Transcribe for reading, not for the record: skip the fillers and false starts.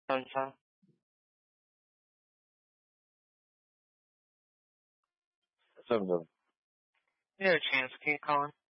Sunshine. Seven. You had a chance to keep calling.